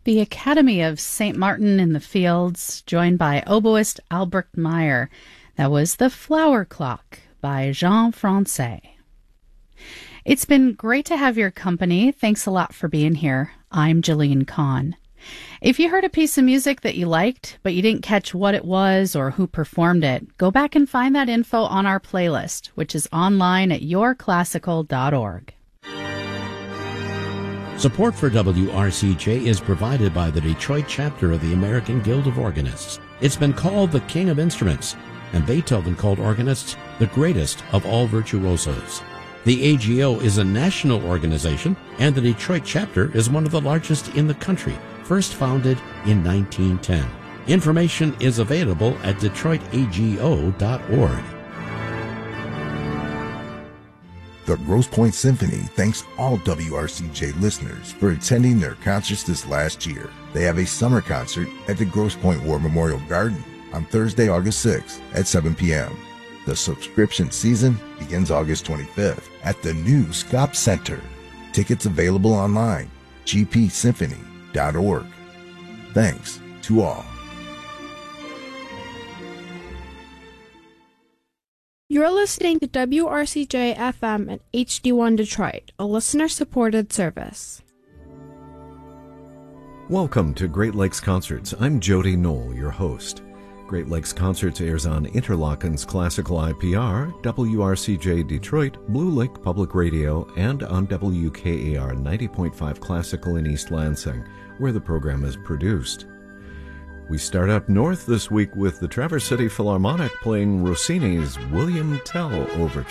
The Academy of St. Martin in the Fields, joined by oboist Albrecht Meyer. That was The Flower Clock by Jean Francais. It's been great to have your company. Thanks a lot for being here. I'm Jillian Kahn. If you heard a piece of music that you liked, but you didn't catch what it was or who performed it, go back and find that info on our playlist, which is online at yourclassical.org. Support for WRCJ is provided by the Detroit chapter of the American Guild of Organists. It's been called the King of Instruments, and Beethoven called organists the greatest of all virtuosos. The AGO is a national organization, and the Detroit chapter is one of the largest in the country, first founded in 1910. Information is available at detroitago.org. The Grosse Pointe Symphony thanks all WRCJ listeners for attending their concerts this last year. They have a summer concert at the Grosse Pointe War Memorial Garden on Thursday, August 6th at 7 p.m. The subscription season begins August 25th at the new Scop Center. Tickets available online, gpsymphony.org. Thanks to all. You're listening to WRCJ FM and HD1 Detroit, a listener-supported service. Welcome to Great Lakes Concerts. I'm Jody Knoll, your host. Great Lakes Concerts airs on Interlocken's Classical IPR, WRCJ Detroit, Blue Lake Public Radio, and on WKAR 90.5 Classical in East Lansing, where the program is produced. We start up north this week with the Traverse City Philharmonic playing Rossini's William Tell Overture.